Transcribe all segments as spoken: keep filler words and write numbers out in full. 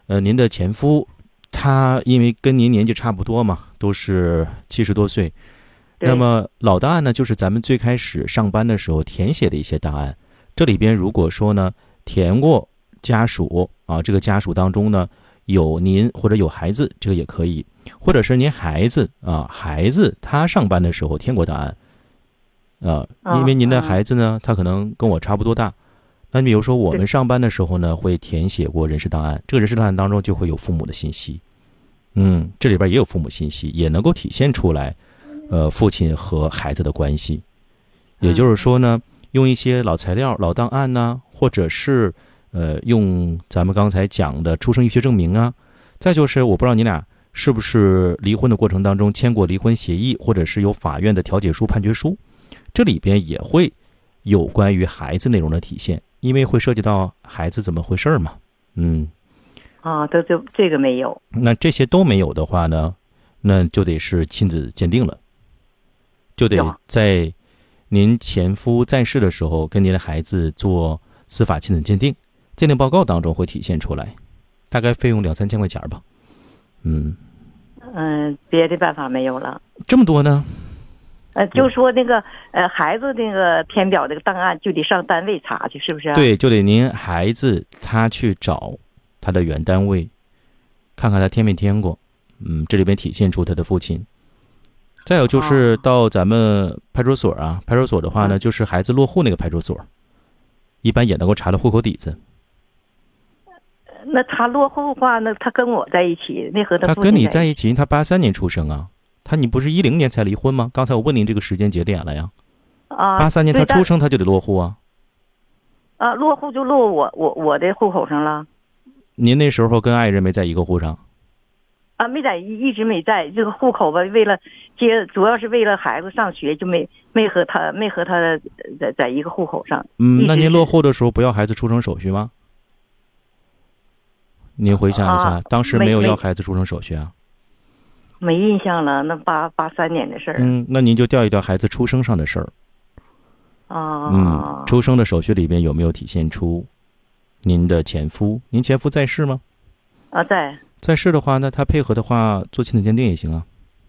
呃，您的前夫他因为跟您年纪差不多嘛，都是七十多岁。那么老档案呢，就是咱们最开始上班的时候填写的一些档案。这里边如果说呢填过家属啊，这个家属当中呢有您或者有孩子，这个也可以，或者是您孩子啊，孩子他上班的时候填过档案，啊，因为您的孩子呢，他可能跟我差不多大。那比如说我们上班的时候呢，会填写过人事档案，这个人事档案当中就会有父母的信息，嗯，这里边也有父母信息，也能够体现出来，呃，父亲和孩子的关系。也就是说呢，用一些老材料、老档案呢，或者是呃，用咱们刚才讲的出生医学证明啊，再就是我不知道你俩是不是离婚的过程当中签过离婚协议，或者是有法院的调解书、判决书，这里边也会有关于孩子内容的体现。因为会涉及到孩子怎么回事嘛，嗯， 啊，这这这个没有。 那这些都没有的话呢，那就得是亲子鉴定了，就得在您前夫在世的时候跟您的孩子做司法亲子鉴定，鉴定报告当中会体现出来，大概费用两三千块钱吧，嗯嗯，别的办法没有了。 这么多呢？ 呃，就说那个呃，孩子那个填表这个档案就得上单位查去，是不是？ 对，就得您孩子他去找他的原单位，看看他填没填过。嗯，这里边体现出他的父亲。再有就是到咱们派出所啊，派出所的话呢，就是孩子落户那个派出所，一般也能够查到户口底子。 那他落户的话，那他跟我在一起，没和他父亲他跟你在一起，他八三年出生啊。他你不是一零年才离婚吗？刚才我问您这个时间节点了呀。 啊， 八三年他出生他就得落户啊。 啊，落户就落我我我的户口上了。 您那时候跟爱人没在一个户上？ 啊，没在，一直没在。这个户口吧，为了接，主要是为了孩子上学，就没没和他没和他在在一个户口上。 嗯，那您落户的时候不要孩子出生手续吗？您回想一下， 啊、 当时没有要孩子出生手续啊？ 没印象了，那八八三年的事儿。 嗯，那您就调一调孩子出生上的事儿。 啊， 嗯，出生的手续里边有没有体现出您的前夫？您前夫在世吗？ 啊，在。 在世的话，那他配合的话做亲子鉴定也行啊。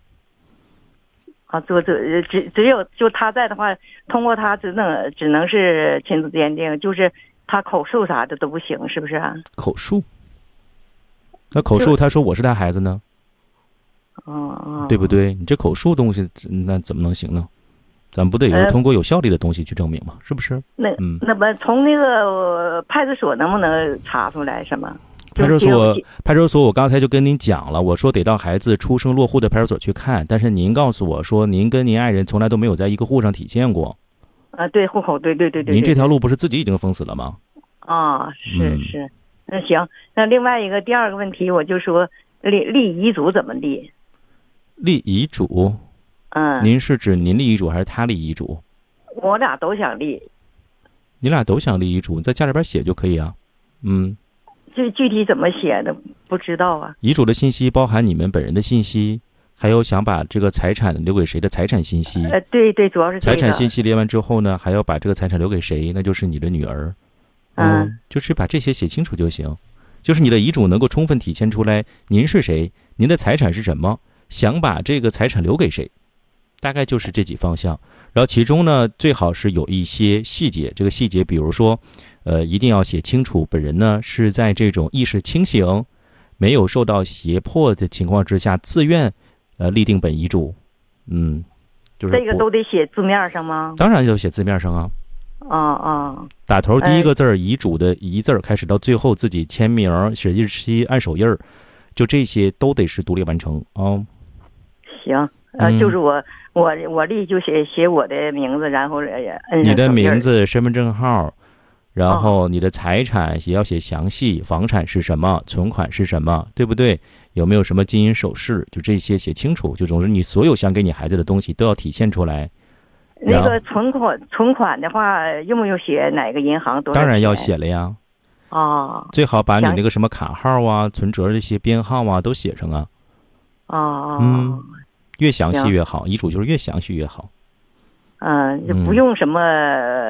啊，做这只只有就他在的话，通过他只能只能是亲子鉴定，就是他口述啥的都不行，是不是啊？ 口述？那口述他说我是他孩子呢？ 哦， 对不对？你这口述东西那怎么能行呢？咱不得有通过有效力的东西去证明吗？是不是？ 那嗯，那么从那个派出所能不能查出来什么？ 派出所，派出所，我刚才就跟您讲了，我说得到孩子出生落户的派出所去看，但是您告诉我说您跟您爱人从来都没有在一个户上体现过。 啊，对，户口，对对对对。 您这条路不是自己已经封死了吗？ 啊，是是，那行，那另外一个第二个问题，我就说立立遗嘱怎么立？ 立遗嘱， 嗯， 您是指您立遗嘱还是他立遗嘱？ 我俩都想立。 你俩都想立遗嘱，在家里边写就可以啊。嗯， 具具体怎么写的不知道啊。 遗嘱的信息包含你们本人的信息，还有想把这个财产留给谁的财产信息。 呃，对对，主要是财产信息列完之后呢，还要把这个财产留给谁？那就是你的女儿。 嗯， 嗯，就是把这些写清楚就行。就是你的遗嘱能够充分体现出来您是谁，您的财产是什么，想把这个财产留给谁，大概就是这几方向。然后其中呢，最好是有一些细节，这个细节比如说呃，一定要写清楚本人呢是在这种意识清醒，没有受到胁迫的情况之下自愿呃立定本遗嘱。嗯，就是这个都得写字面上吗？ 当然要写字面上啊。 啊啊！ 打头第一个字儿，遗嘱的遗字儿开始到最后自己签名、写日期、按手印儿，就这些都得是独立完成啊。哦、 行，呃，嗯、就是我我我立就写写我的名字，然后摁你的名字、身份证号，然后你的财产也要写详细，房产是什么，存款是什么，对不对？有没有什么金银首饰？就这些写清楚。就总之，你所有想给你孩子的东西都要体现出来。 那个存款存款的话，用不用写哪个银行多少钱？ 当然要写了呀。 哦， 最好把你那个什么卡号啊、存折这些编号啊都写上啊。 哦， 嗯，越详细越好，遗嘱就是越详细越好。 嗯，就不用什么、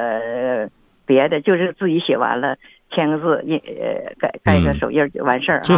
呃、别的，就是自己写完了，签个字，印呃盖盖个手印就完事儿、啊。 最